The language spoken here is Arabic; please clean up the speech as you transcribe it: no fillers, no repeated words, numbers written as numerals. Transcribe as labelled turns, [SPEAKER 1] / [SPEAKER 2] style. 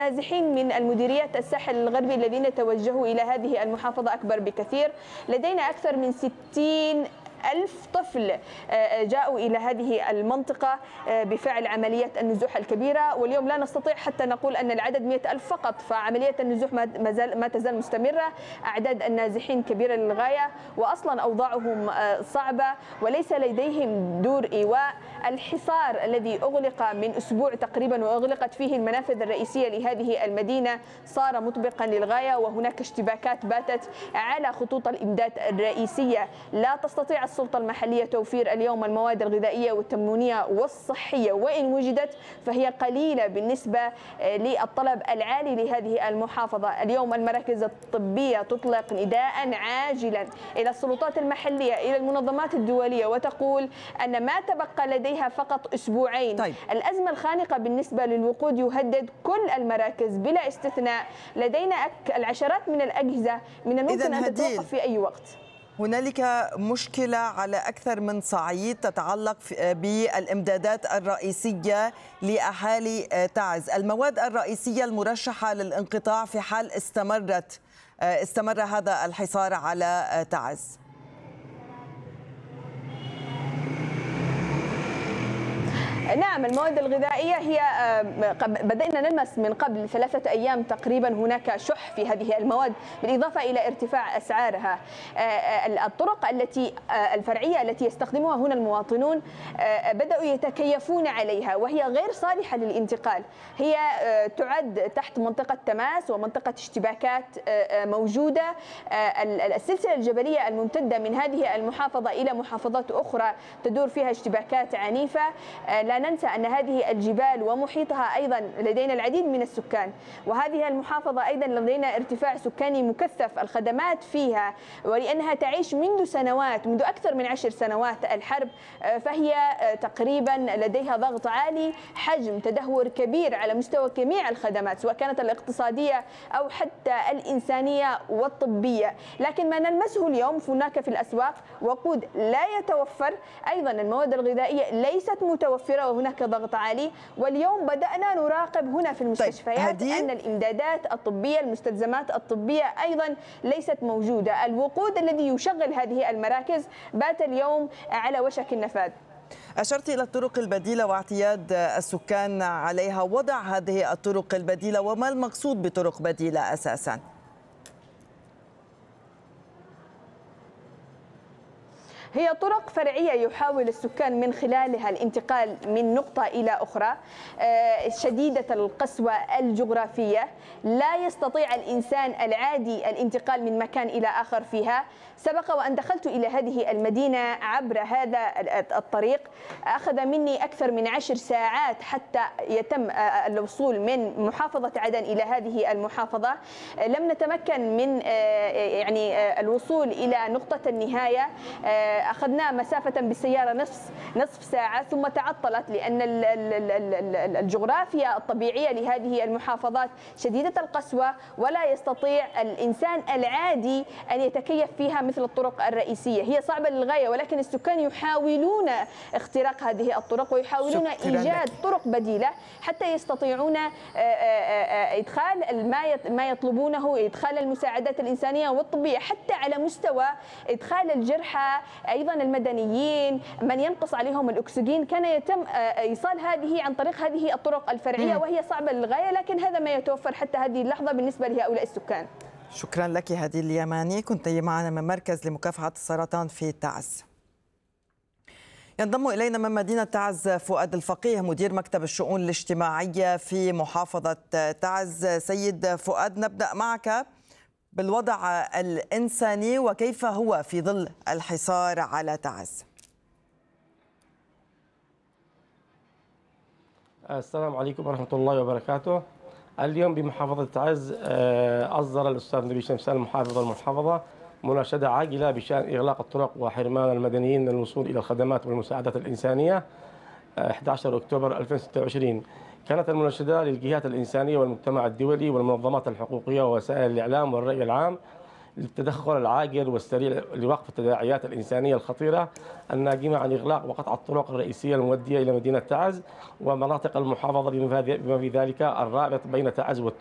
[SPEAKER 1] نازحين من المديريات الساحل الغربي الذين توجهوا إلى هذه المحافظة أكبر بكثير. لدينا أكثر من 60,000 طفل جاءوا إلى هذه المنطقة بفعل عملية النزوح الكبيرة، واليوم لا نستطيع حتى نقول أن العدد 100,000 فقط، فعملية النزوح ما تزال مستمرة. أعداد النازحين كبيرة للغاية، وأصلا أوضاعهم صعبة وليس لديهم دور إيواء. الحصار الذي أغلق من أسبوع تقريبا وأغلقت فيه المنافذ الرئيسية لهذه المدينة صار مطبقا للغاية، وهناك اشتباكات باتت على خطوط الإمداد الرئيسية. لا تستطيع السلطة المحلية توفير اليوم المواد الغذائية والتموينية والصحية، وإن وجدت فهي قليلة بالنسبة للطلب العالي لهذه المحافظة. اليوم المراكز الطبية تطلق نداء عاجلا إلى السلطات المحلية إلى المنظمات الدولية وتقول أن ما تبقى لديها فقط أسبوعين.
[SPEAKER 2] طيب.
[SPEAKER 1] الأزمة الخانقة بالنسبة للوقود يهدد كل المراكز بلا استثناء. لدينا العشرات من الأجهزة من الممكن أن تتوقف في أي وقت.
[SPEAKER 2] هنالك مشكلة على أكثر من صعيد تتعلق بالإمدادات الرئيسية لأهالي تعز. المواد الرئيسية المرشحة للانقطاع في حال استمر هذا الحصار على تعز.
[SPEAKER 1] نعم، المواد الغذائية هي بدأنا نلمس من قبل 3 أيام تقريبا هناك شح في هذه المواد، بالإضافة إلى ارتفاع أسعارها. الطرق الفرعية التي يستخدمها هنا المواطنون بدأوا يتكيفون عليها، وهي غير صالحة للانتقال. هي تعد تحت منطقة تماس ومنطقة اشتباكات موجودة. السلسلة الجبلية الممتدة من هذه المحافظة إلى محافظات أخرى تدور فيها اشتباكات عنيفة. لا ننسى أن هذه الجبال ومحيطها أيضا لدينا العديد من السكان، وهذه المحافظة أيضا لدينا ارتفاع سكاني مكثف. الخدمات فيها ولأنها تعيش منذ أكثر من 10 سنوات الحرب، فهي تقريبا لديها ضغط عالي، حجم تدهور كبير على مستوى جميع الخدمات سواء كانت الاقتصادية أو حتى الإنسانية والطبية. لكن ما نلمسه اليوم هناك في الأسواق وقود لا يتوفر، أيضا المواد الغذائية ليست متوفرة وهناك ضغط عالي. واليوم بدأنا نراقب هنا في المستشفيات أن الإمدادات الطبية المستلزمات الطبية أيضا ليست موجودة. الوقود الذي يشغل هذه المراكز بات اليوم على وشك النفاذ.
[SPEAKER 2] أشرت إلى الطرق البديلة واعتياد السكان عليها. وضع هذه الطرق البديلة وما المقصود بطرق بديلة أساساً؟
[SPEAKER 1] هي طرق فرعية يحاول السكان من خلالها الانتقال من نقطة إلى أخرى. شديدة القسوة الجغرافية، لا يستطيع الإنسان العادي الانتقال من مكان إلى آخر فيها. سبق وأن دخلت إلى هذه المدينة عبر هذا الطريق، أخذ مني أكثر من 10 ساعات حتى يتم الوصول من محافظة عدن إلى هذه المحافظة. لم نتمكن من الوصول إلى نقطة النهاية. أخذنا مسافة بالسيارة نصف ساعة ثم تعطلت، لأن الجغرافيا الطبيعية لهذه المحافظات شديدة القسوة، ولا يستطيع الإنسان العادي أن يتكيف فيها مثل الطرق الرئيسية. هي صعبة للغاية، ولكن السكان يحاولون اختراق هذه الطرق ويحاولون إيجاد طرق بديلة حتى يستطيعون إدخال ما يطلبونه، إدخال المساعدات الإنسانية والطبية، حتى على مستوى إدخال الجرحى أيضا المدنيين من ينقص عليهم الأكسجين. كان يتم إيصال هذه عن طريق هذه الطرق الفرعية، وهي صعبة للغاية، لكن هذا ما يتوفر حتى هذه اللحظة بالنسبة لهؤلاء السكان.
[SPEAKER 2] شكرا لك هدي اليماني، كنت معنا من مركز لمكافحة السرطان في تعز. ينضم إلينا من مدينة تعز فؤاد الفقيه مدير مكتب الشؤون الاجتماعية في محافظة تعز. سيد فؤاد، نبدأ معك بالوضع الإنساني وكيف هو في ظل الحصار على تعز.
[SPEAKER 3] السلام عليكم ورحمة الله وبركاته. اليوم بمحافظة تعز أصدر الأستاذ نبي شمسان محافظ المحافظة مناشدة عاجلة بشأن إغلاق الطرق وحرمان المدنيين من الوصول إلى الخدمات والمساعدات الإنسانية 11 أكتوبر 2026. كانت المناشدة للجهات الإنسانية والمجتمع الدولي والمنظمات الحقوقية ووسائل الإعلام والرأي العام للتدخل العاجل والسريع لوقف التداعيات الإنسانية الخطيرة الناجمة عن إغلاق وقطع الطرق الرئيسية المؤدية إلى مدينة تعز ومناطق المحافظة بما في ذلك الرابط بين تعز